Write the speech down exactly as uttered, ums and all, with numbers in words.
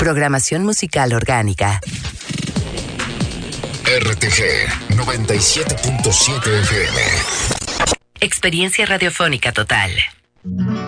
Programación musical orgánica. R T G noventa y siete punto siete F M. Experiencia radiofónica total.